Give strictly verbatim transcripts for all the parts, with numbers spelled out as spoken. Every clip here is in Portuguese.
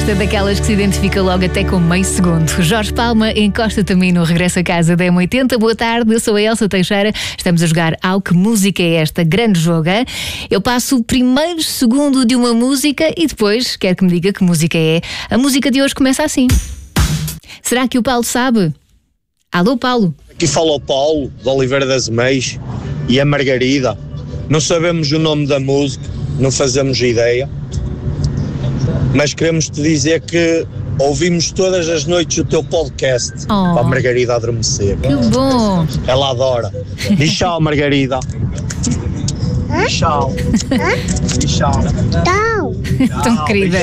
Esta é daquelas que se identifica logo até com meio segundo. Jorge Palma encosta também no Regresso a Casa da M oitenta. Boa tarde, eu sou a Elsa Teixeira. Estamos a jogar ao Que Música é Esta? Grande jogo, hein? Eu passo o primeiro segundo de uma música e depois quero que me diga que música é. A música de hoje começa assim. Será que o Paulo sabe? Alô, Paulo? Aqui fala o Paulo, de Oliveira das Meias, e a Margarida. Não sabemos o nome da música, não fazemos ideia, mas queremos te dizer que ouvimos todas as noites o teu podcast, oh, para a Margarida adormecer. Que bom! Ela adora. Diz tchau, Margarida. Diz tchau. Diz tchau. Tchau. Tão querida.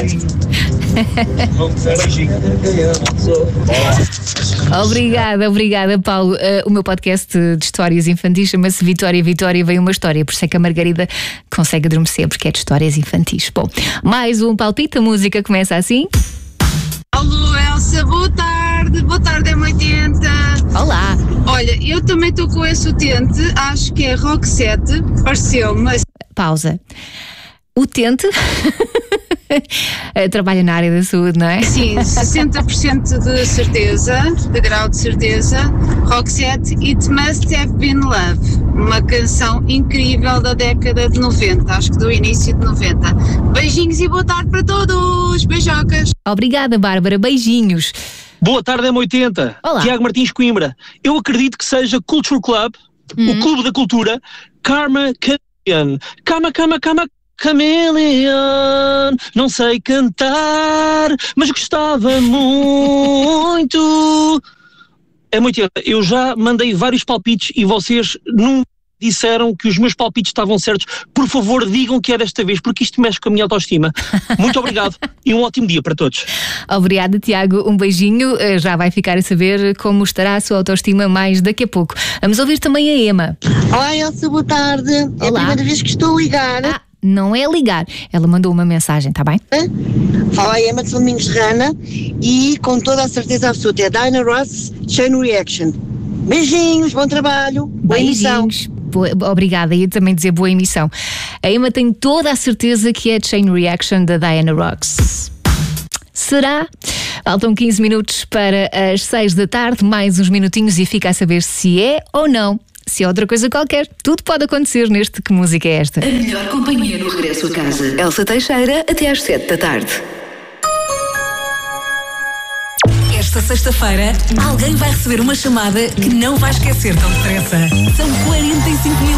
Obrigada, obrigada, Paulo. Uh, o meu podcast de histórias infantis chama-se Vitória, Vitória, Vem uma História. Por isso é que a Margarida consegue adormecer, porque é de histórias infantis. Bom, mais um palpite. A música começa assim. Alô, Elsa, boa tarde. Boa tarde, M oitenta. Olá. Olha, eu também estou com esse utente. Acho que é Roxette. Pareceu-me. Pausa. Utente? Trabalha na área da saúde, não é? Sim, sessenta por cento de certeza, de grau de certeza. Roxette, It Must Have Been Love, uma canção incrível da década de noventa, acho que do início de noventa. Beijinhos e boa tarde para todos, beijocas. Obrigada, Bárbara, beijinhos. Boa tarde, M oitenta. Olá. Tiago Martins Coimbra. Eu acredito que seja Culture Club, hum. o Clube da Cultura, Karma Chameleon. Karma, Karma, Karma Chameleon, não sei cantar, mas gostava muito. É muito. Eu já mandei vários palpites e vocês nunca disseram que os meus palpites estavam certos. Por favor, digam que é desta vez, porque isto mexe com a minha autoestima. Muito obrigado e um ótimo dia para todos. Obrigada, Tiago. Um beijinho. Já vai ficar a saber como estará a sua autoestima mais daqui a pouco. Vamos ouvir também a Emma. Olá, Elsa, boa tarde. É Olá. a primeira vez que estou a ligar. Ah. Não é ligar, ela mandou uma mensagem, está bem? Fala a Emma de São Domingos de Rana e com toda a certeza absoluta é Diana Ross, Chain Reaction. Beijinhos, bom trabalho, boa emissão. Boa, obrigada, e também dizer boa emissão. A Emma tem toda a certeza que é Chain Reaction da Diana Ross. Será? Faltam quinze minutos para as seis da tarde, mais uns minutinhos e fica a saber se é ou não. Se é outra coisa qualquer, tudo pode acontecer neste Que Música é Esta? A melhor companhia no regresso a casa. Elsa Teixeira, até às sete da tarde. Esta sexta-feira, alguém vai receber uma chamada que não vai esquecer tão depressa. São quarenta e cinco mil